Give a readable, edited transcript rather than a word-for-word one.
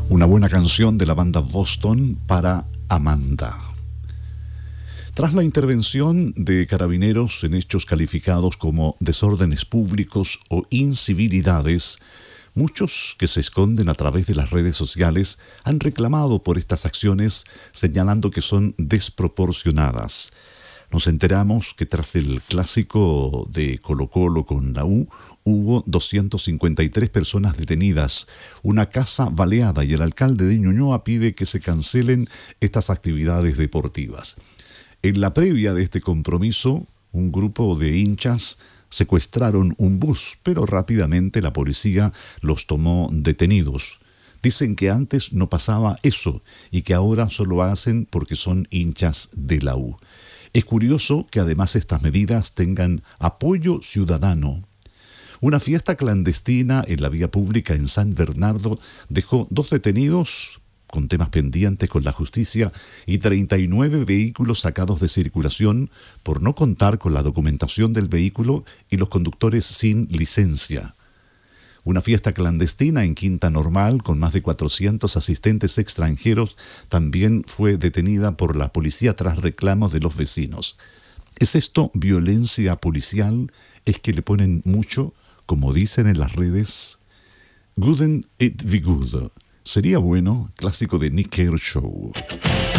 Una buena canción de la banda Boston para Amanda. Tras la intervención de carabineros en hechos calificados como desórdenes públicos o incivilidades, muchos que se esconden a través de las redes sociales han reclamado por estas acciones, señalando que son desproporcionadas. Nos enteramos que tras el clásico de Colo-Colo con la U, hubo 253 personas detenidas, una casa baleada y el alcalde de Ñuñoa pide que se cancelen estas actividades deportivas. En la previa de este compromiso, un grupo de hinchas secuestraron un bus, pero rápidamente la policía los tomó detenidos. Dicen que antes no pasaba eso y que ahora solo hacen porque son hinchas de la U. Es curioso que además estas medidas tengan apoyo ciudadano. Una fiesta clandestina en la vía pública en San Bernardo dejó 2 detenidos con temas pendientes con la justicia y 39 vehículos sacados de circulación por no contar con la documentación del vehículo y los conductores sin licencia. Una fiesta clandestina en Quinta Normal con más de 400 asistentes extranjeros también fue detenida por la policía tras reclamos de los vecinos. ¿Es esto violencia policial? ¿Es que le ponen mucho, como dicen en las redes? Guden it be good. Sería bueno, clásico de Nick Kershaw.